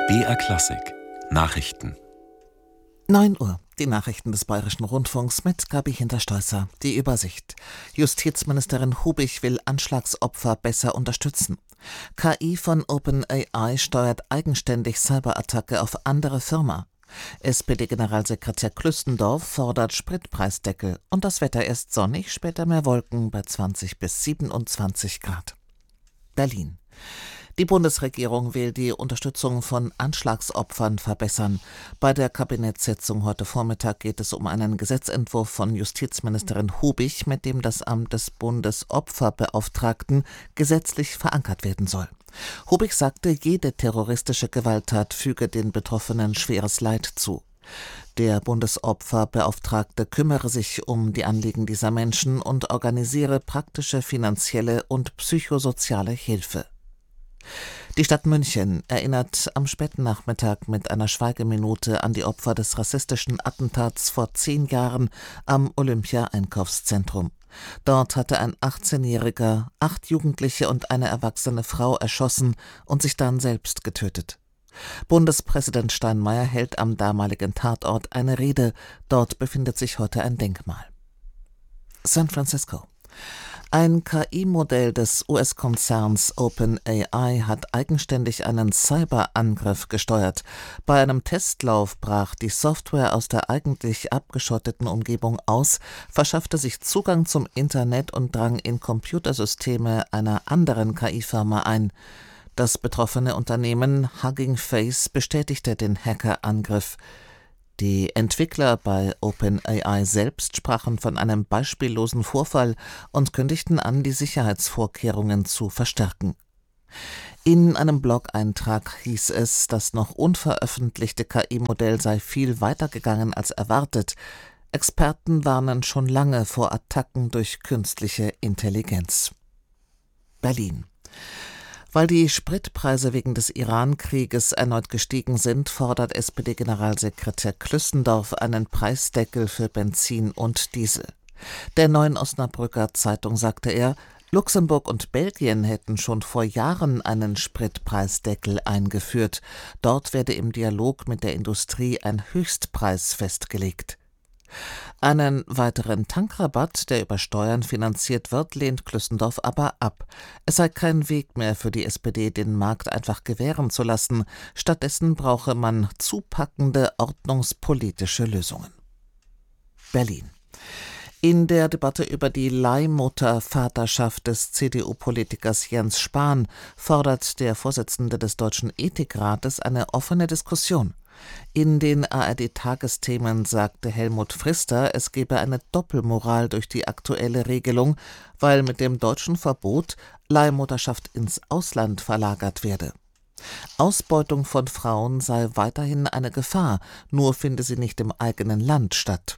BR Klassik Nachrichten. 9 Uhr, die Nachrichten des Bayerischen Rundfunks mit Gabi Hinterstoisser. Die Übersicht. Justizministerin Hubich will Anschlagsopfer besser unterstützen. KI von OpenAI steuert eigenständig Cyberattacke auf andere Firma. SPD-Generalsekretär Klüstendorf fordert Spritpreisdeckel und das Wetter erst sonnig, später mehr Wolken bei 20 bis 27 Grad. Berlin. Die Bundesregierung will die Unterstützung von Anschlagsopfern verbessern. Bei der Kabinettssitzung heute Vormittag geht es um einen Gesetzentwurf von Justizministerin Hubich, mit dem das Amt des Bundesopferbeauftragten gesetzlich verankert werden soll. Hubich sagte, jede terroristische Gewalttat füge den Betroffenen schweres Leid zu. Der Bundesopferbeauftragte kümmere sich um die Anliegen dieser Menschen und organisiere praktische, finanzielle und psychosoziale Hilfe. Die Stadt München erinnert am späten Nachmittag mit einer Schweigeminute an die Opfer des rassistischen Attentats vor 10 Jahren am Olympia-Einkaufszentrum. Dort hatte ein 18-Jähriger 8 Jugendliche und eine erwachsene Frau erschossen und sich dann selbst getötet. Bundespräsident Steinmeier hält am damaligen Tatort eine Rede. Dort befindet sich heute ein Denkmal. San Francisco. Ein KI-Modell des US-Konzerns OpenAI hat eigenständig einen Cyberangriff gesteuert. Bei einem Testlauf brach die Software aus der eigentlich abgeschotteten Umgebung aus, verschaffte sich Zugang zum Internet und drang in Computersysteme einer anderen KI-Firma ein. Das betroffene Unternehmen Hugging Face bestätigte den Hackerangriff. Die Entwickler bei OpenAI selbst sprachen von einem beispiellosen Vorfall und kündigten an, die Sicherheitsvorkehrungen zu verstärken. In einem Blog-Eintrag hieß es, das noch unveröffentlichte KI-Modell sei viel weiter gegangen als erwartet. Experten warnen schon lange vor Attacken durch künstliche Intelligenz. Berlin. Weil die Spritpreise wegen des Iran-Krieges erneut gestiegen sind, fordert SPD-Generalsekretär Klüstendorf einen Preisdeckel für Benzin und Diesel. Der Neuen Osnabrücker Zeitung sagte er, Luxemburg und Belgien hätten schon vor Jahren einen Spritpreisdeckel eingeführt. Dort werde im Dialog mit der Industrie ein Höchstpreis festgelegt. Einen weiteren Tankrabatt, der über Steuern finanziert wird, lehnt Klüstendorf aber ab. Es sei kein Weg mehr für die SPD, den Markt einfach gewähren zu lassen. Stattdessen brauche man zupackende ordnungspolitische Lösungen. Berlin. In der Debatte über die Leihmutter-Vaterschaft des CDU-Politikers Jens Spahn fordert der Vorsitzende des Deutschen Ethikrates eine offene Diskussion. In den ARD-Tagesthemen sagte Helmut Pfister, es gebe eine Doppelmoral durch die aktuelle Regelung, weil mit dem deutschen Verbot Leihmutterschaft ins Ausland verlagert werde. Ausbeutung von Frauen sei weiterhin eine Gefahr, nur finde sie nicht im eigenen Land statt.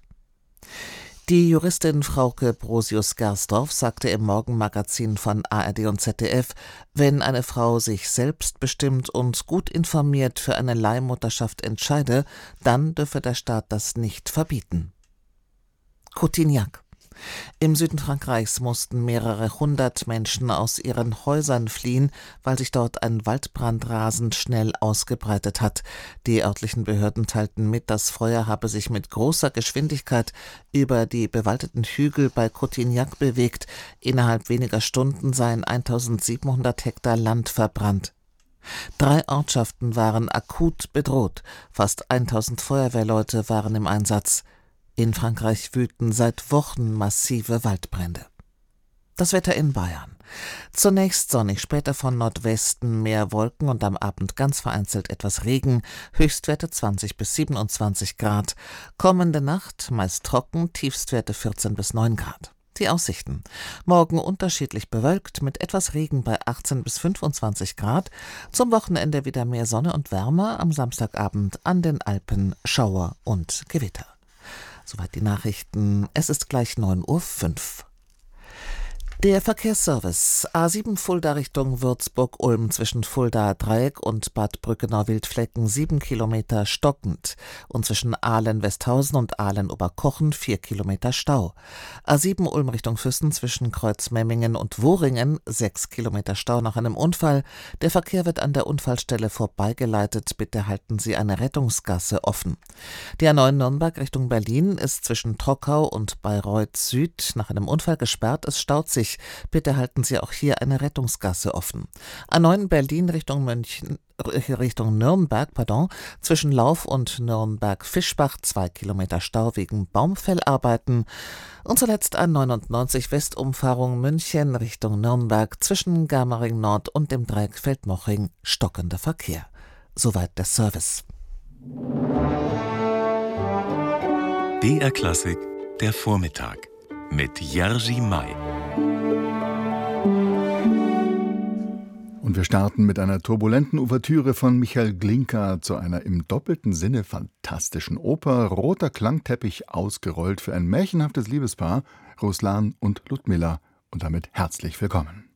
Die Juristin Frauke Brosius-Gersdorf sagte im Morgenmagazin von ARD und ZDF, wenn eine Frau sich selbstbestimmt und gut informiert für eine Leihmutterschaft entscheide, dann dürfe der Staat das nicht verbieten. Cotignac. Im Süden Frankreichs mussten mehrere 100 Menschen aus ihren Häusern fliehen, weil sich dort ein Waldbrand rasend schnell ausgebreitet hat. Die örtlichen Behörden teilten mit, das Feuer habe sich mit großer Geschwindigkeit über die bewaldeten Hügel bei Cotignac bewegt. Innerhalb weniger Stunden seien 1700 Hektar Land verbrannt. 3 Ortschaften waren akut bedroht. Fast 1000 Feuerwehrleute waren im Einsatz. In Frankreich wüten seit Wochen massive Waldbrände. Das Wetter in Bayern. Zunächst sonnig, später von Nordwesten mehr Wolken und am Abend ganz vereinzelt etwas Regen, Höchstwerte 20 bis 27 Grad. Kommende Nacht meist trocken, Tiefstwerte 14 bis 9 Grad. Die Aussichten. Morgen unterschiedlich bewölkt mit etwas Regen bei 18 bis 25 Grad. Zum Wochenende wieder mehr Sonne und Wärme, am Samstagabend an den Alpen Schauer und Gewitter. Soweit die Nachrichten. Es ist gleich 9:05 Uhr. Der Verkehrsservice A7 Fulda Richtung Würzburg-Ulm zwischen Fulda-Dreieck und Bad Brückenau-Wildflecken 7 Kilometer stockend und zwischen Ahlen-Westhausen und Ahlen-Oberkochen 4 Kilometer Stau. A7 Ulm Richtung Füssen zwischen Kreuzmemmingen und Wohringen 6 Kilometer Stau nach einem Unfall. Der Verkehr wird an der Unfallstelle vorbeigeleitet. Bitte halten Sie eine Rettungsgasse offen. Die A9 Nürnberg Richtung Berlin ist zwischen Trockau und Bayreuth Süd nach einem Unfall gesperrt. Es staut sich. Bitte halten Sie auch hier eine Rettungsgasse offen. A9 Berlin Richtung Nürnberg, zwischen Lauf und Nürnberg-Fischbach 2 Kilometer Stau wegen Baumfellarbeiten. Und zuletzt A99 Westumfahrung München Richtung Nürnberg zwischen Germering Nord und dem Dreieck Feldmoching stockender Verkehr. Soweit der Service. BR Klassik, der Vormittag mit Jerzy May. Und wir starten mit einer turbulenten Ouvertüre von Michael Glinka zu einer im doppelten Sinne fantastischen Oper. Roter Klangteppich ausgerollt für ein märchenhaftes Liebespaar, Ruslan und Ludmilla. Und damit herzlich willkommen.